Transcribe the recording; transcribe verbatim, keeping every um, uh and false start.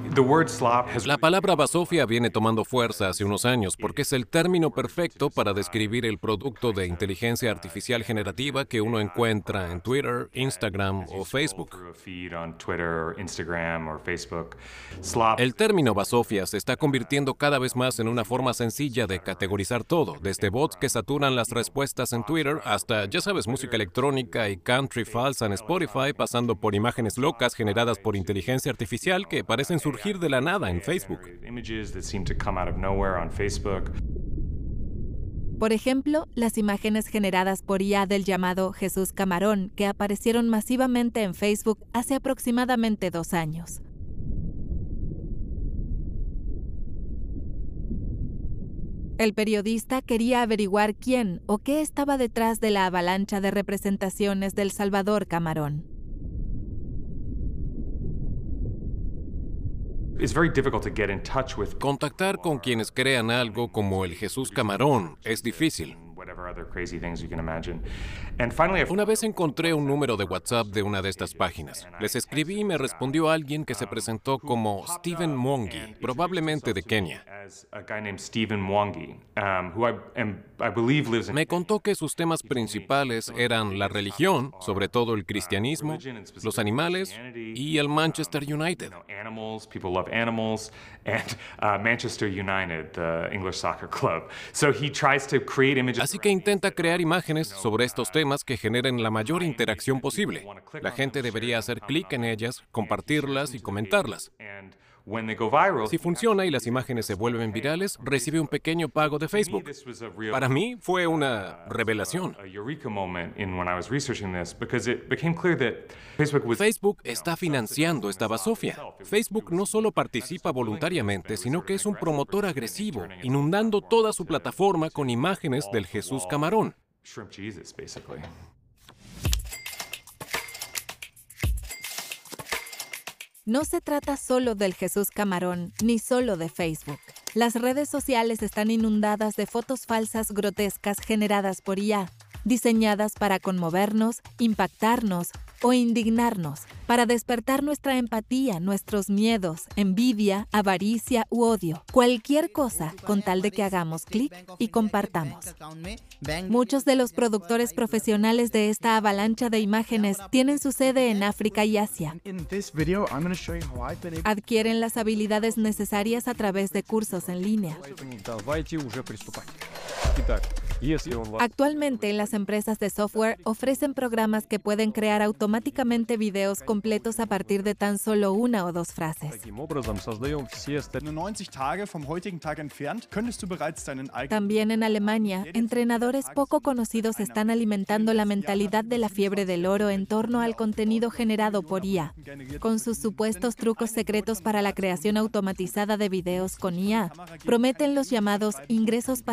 La palabra basofia viene tomando fuerza hace unos años porque es el término perfecto para describir el producto de inteligencia artificial generativa que uno encuentra en Twitter, Instagram o Facebook. El término basofia se está convirtiendo cada vez más en una forma sencilla de categorizar todo, desde bots que saturan las respuestas en Twitter hasta, ya sabes, música electrónica y country falsa en Spotify, pasando por imágenes locas generadas por inteligencia artificial que parecen surgir de la nada en Facebook. Por ejemplo, las imágenes generadas por I A del llamado Jesús Camarón, que aparecieron masivamente en Facebook hace aproximadamente dos años. El periodista quería averiguar quién o qué estaba detrás de la avalancha de representaciones del Salvador Camarón. Contactar con quienes crean algo como el Jesús Camarón es difícil. Una vez encontré un número de WhatsApp de una de estas páginas. Les escribí y me respondió alguien que se presentó como Stephen Mwangi, probablemente de Kenia. Me contó que sus temas principales eran la religión, sobre todo el cristianismo, los animales y el Manchester United. Así que intenta crear imágenes sobre estos temas que generen la mayor interacción posible. La gente debería hacer clic en ellas, compartirlas y comentarlas. Si funciona y las imágenes se vuelven virales, recibe un pequeño pago de Facebook. Para mí fue una revelación. Facebook está financiando esta basofia. Facebook no solo participa voluntariamente, sino que es un promotor agresivo, inundando toda su plataforma con imágenes del Jesús Camarón. No se trata solo del Jesús Camarón, ni solo de Facebook. Las redes sociales están inundadas de fotos falsas grotescas generadas por I A, diseñadas para conmovernos, impactarnos o indignarnos, para despertar nuestra empatía, nuestros miedos, envidia, avaricia u odio. Cualquier cosa con tal de que hagamos clic y compartamos. Muchos de los productores profesionales de esta avalancha de imágenes tienen su sede en África y Asia. Adquieren las habilidades necesarias a través de cursos en línea. Actualmente, las empresas de software ofrecen programas que pueden crear automáticamente videos completos a partir de tan solo una o dos frases. También en Alemania, entrenadores poco conocidos están alimentando la mentalidad de la fiebre del oro en torno al contenido generado por I A. Con sus supuestos trucos secretos para la creación automatizada de videos con I A, prometen los llamados ingresos pasivos